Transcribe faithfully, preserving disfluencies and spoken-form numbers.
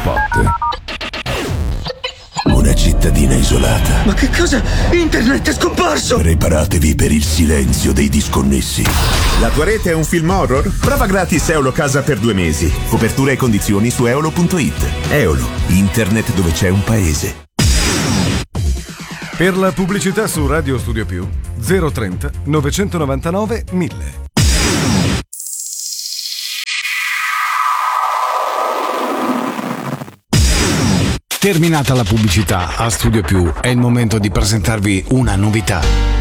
spot. Una cittadina isolata. Ma che cosa? Internet è scomparso! Preparatevi per il silenzio dei disconnessi. La tua rete è un film horror? Prova gratis Eolo Casa per due mesi. Copertura e condizioni su eolo punto it. Eolo, internet dove c'è un paese. Per la pubblicità su Radio Studio Più zero trenta novecentonovantanove mille. Terminata la pubblicità, a Studio Più è il momento di presentarvi una novità.